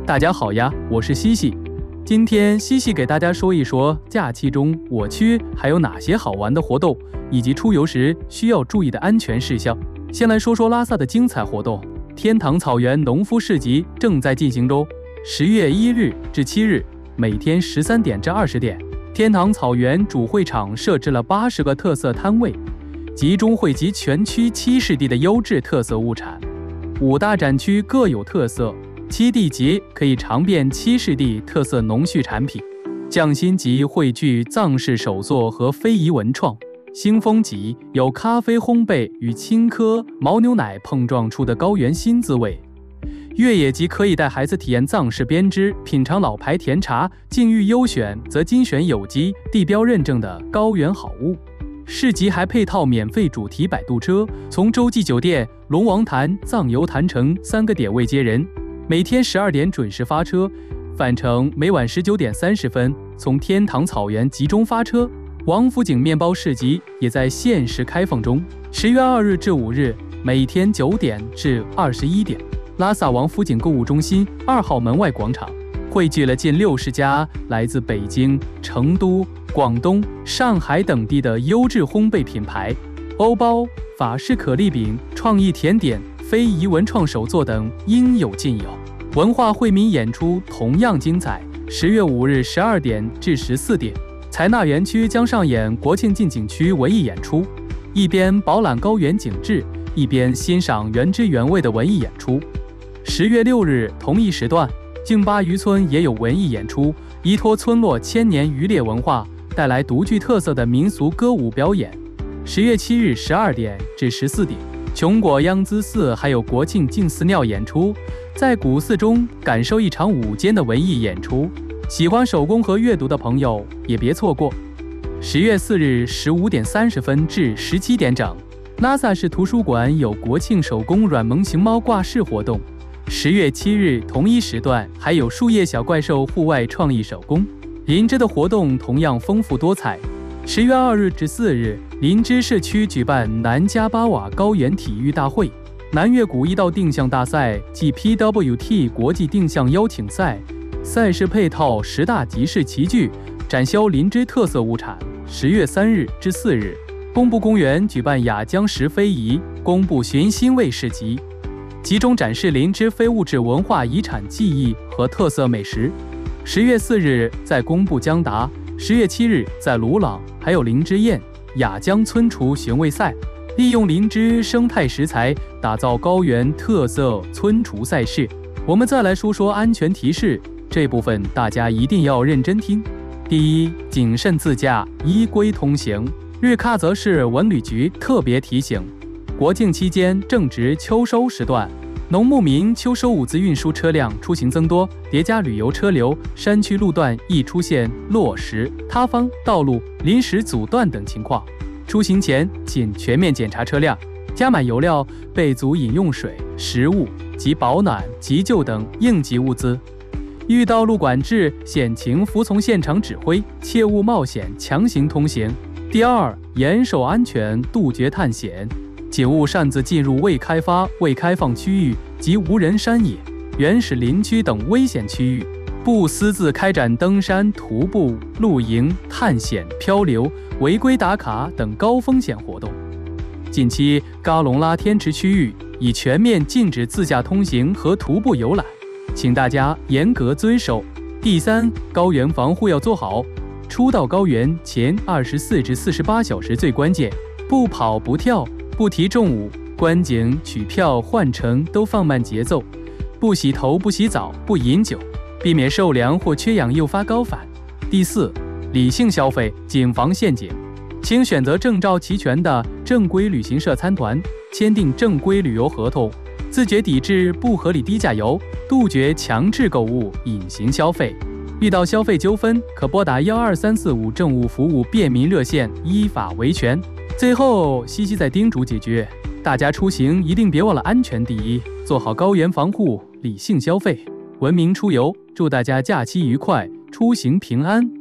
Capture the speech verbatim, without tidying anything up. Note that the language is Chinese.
大家好呀，我是西西。今天西西给大家说一说假期中我区还有哪些好玩的活动，以及出游时需要注意的安全事项。先来说说拉萨的精彩活动，天堂草原农夫市集正在进行中，十月一日至七日，每天十三点至二十点，天堂草原主会场设置了八十个特色摊位，集中汇集全区七市地的优质特色物产。五大展区各有特色，七地集可以尝遍七市地特色农畜产品。匠心集汇聚藏式手作和非遗文创，新风集有咖啡烘焙与青稞牦牛奶碰撞出的高原新滋味。越野集可以带孩子体验藏式编织，品尝老牌甜茶，境遇优选则精选有机地标认证的高原好物。市集还配套免费主题摆渡车，从洲际酒店、龙王潭、藏游坛城三个点位接人，每天十二点准时发车，返程每晚十九点三十分从天堂草原集中发车。王府井面包市集也在限时开放中，十月二日至五日，每天九点至二十一点。拉萨王府井购物中心二号门外广场汇聚了近六十家来自北京、成都、广东、上海等地的优质烘焙品牌，欧包、法式可丽饼、创意甜点、非遗文创手作等应有尽有。文化惠民演出同样精彩，十月五日十二点至十四点，采纳园区将上演国庆进景区文艺演出，一边饱览高原景致，一边欣赏原汁原味的文艺演出。十月六日同一时段，净巴渔村也有文艺演出，依托村落千年渔猎文化，带来独具特色的民俗歌舞表演。十月七日十二点至十四点，琼果央兹寺还有国庆进寺庙演出，在古寺中感受一场午间的文艺演出，喜欢手工和阅读的朋友也别错过。十月四日十五点三十分至十七点整，拉萨市图书馆有国庆手工软萌熊猫挂饰活动。十月七日同一时段还有树叶小怪兽户外创意手工。林芝的活动同样丰富多彩。十月二日至四日，林芝社区举办南迦巴瓦高原体育大会、南越古一道定向大赛暨 P W T 国际定向邀请赛，赛事配套十大集市齐聚，展销林芝特色物产。十月三日至四日，工部公园举办雅江石非遗工部寻新味市集，集中展示林芝非物质文化遗产技艺和特色美食。十月四日在工部江达，十月七日在鲁朗还有林芝宴雅江村厨寻味赛，利用林芝生态食材打造高原特色村厨赛事。我们再来说说安全提示，这部分大家一定要认真听。第一，谨慎自驾，依规通行。日喀则市文旅局特别提醒，国庆期间正值秋收时段，农牧民秋收物资运输车辆出行增多，叠加旅游车流，山区路段易出现落石、塌方、道路临时阻断等情况。出行前请全面检查车辆，加满油料，备足饮用水、食物及保暖、急救等应急物资。遇到路管制，险情服从现场指挥，切勿冒险强行通行。第二，严守安全，杜绝探险。请勿擅自进入未开发、未开放区域及无人山野、原始林区等危险区域，不私自开展登山、徒步、露营、探险、漂流、违规打卡等高风险活动。近期，嘎隆拉天池区域已全面禁止自驾通行和徒步游览，请大家严格遵守。第三，高原防护要做好，初到高原前二十四至四十八小时最关键，不跑不跳。不提重物，观景、取票、换乘都放慢节奏，不洗头、不洗澡、不饮酒，避免受凉或缺氧诱发高反。第四，理性消费，谨防陷阱。请选择证照齐全的正规旅行社参团，签订正规旅游合同，自觉抵制不合理低价游，杜绝强制购物、隐形消费。遇到消费纠纷，可拨打幺二三四五政务服务便民热线，依法维权。最后，西西再叮嘱几句，大家出行一定别忘了安全第一，做好高原防护，理性消费，文明出游。祝大家假期愉快，出行平安。